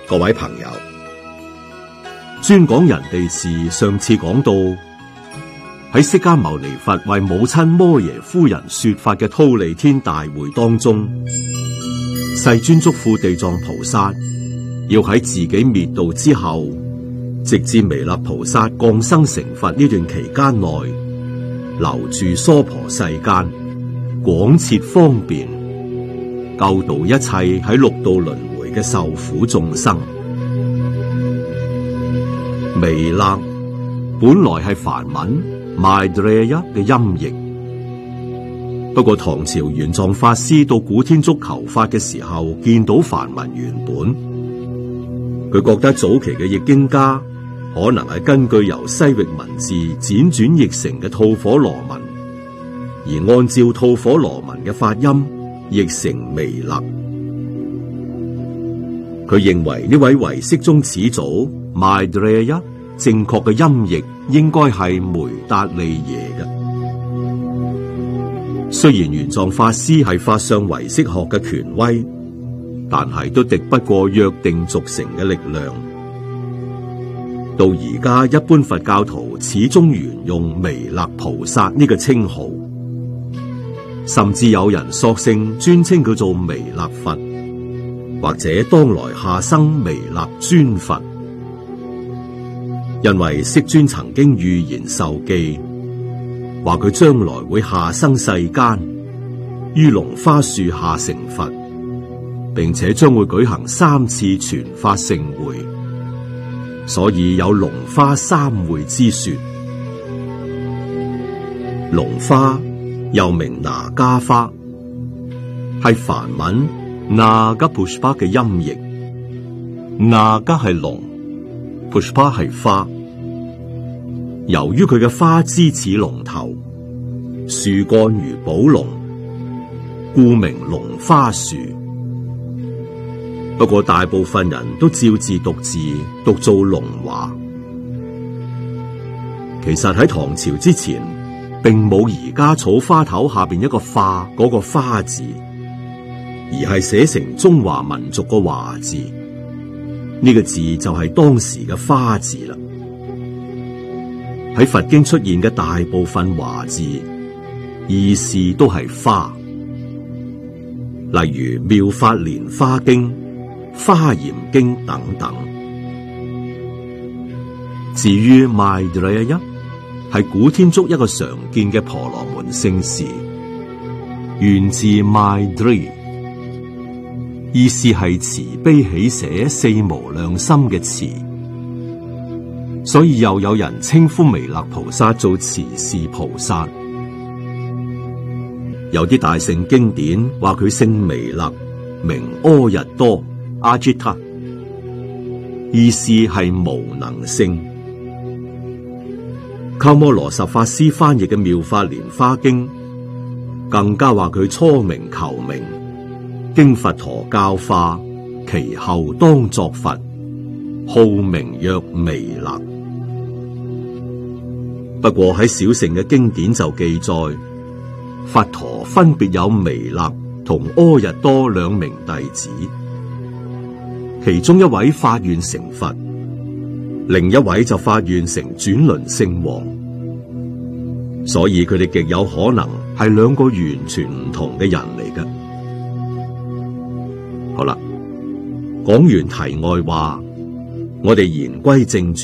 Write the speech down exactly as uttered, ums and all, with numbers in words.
各位朋友，專講人哋事。上次講到喺釋迦牟尼佛為母親摩耶夫人說法嘅忉利天大會當中，世尊囑咐地藏菩薩要喺自己滅度之後，直至彌勒菩薩降生成佛呢段期間內，留住娑婆世間，廣設方便，救度一切喺六道輪迴嘅受苦眾生。彌勒本來係梵文 Maitreya 嘅音譯，不過唐朝玄奘法師到古天竺求法嘅時候，見到梵文原本，佢覺得早期嘅譯經家可能係根據由西域文字輾轉譯成嘅吐火羅文，而按照吐火羅文嘅發音譯成彌勒。佢認為呢位唯識宗始祖 Maitreya 正確嘅音譯應該係梅達利耶嘅。雖然玄奘法師係法相唯識學嘅權威，但係都敵不過約定俗成嘅力量。到而家一般佛教徒始終沿用彌勒菩薩呢個稱號，甚至有人索性專稱佢做彌勒佛，或者當來下生彌勒尊佛。因為釋尊曾經預言授記，話佢將來會下生世間，於龍花樹下成佛，並且將會舉行三次傳法盛會，所以有龍花三會之說。龍花又名那加花，係梵文那加 Pushpa 嘅音譯。那加係龍，Pushpa 係花。由於佢嘅花枝似龍頭，樹幹如寶龍，故名龍花樹。不過大部分人都照字讀字，讀做龍華。其實喺唐朝之前，並冇而家草花頭下邊一個花嗰個花字，而係寫成中華民族個華字。呢個字就係當時嘅花字啦。喺佛經出現嘅大部分華字，意思都係花，例如《妙法蓮花經》、《華嚴經》等等。至於 Maitreya 係古天竺一個常見嘅婆羅門姓氏，源自 Maitri， 意思係慈悲喜捨四無量心嘅慈。所以又有人稱呼彌勒菩薩做慈氏菩薩。有啲大乘經典話佢姓彌勒，名阿逸多 Ajita， 意思係無能勝。鳩摩羅什法師翻譯嘅《妙法蓮花經》更加話佢初名求名，經佛陀教化，其後當作佛，號名曰彌勒。不過喺小乘嘅經典就記載，佛陀分別有彌勒同阿逸多兩名弟子，其中一位發願成佛，另一位就發願成轉輪聖王，所以佢哋極有可能係兩個完全唔同嘅人嚟嘅。好啦，講完題外話，我哋言歸正傳。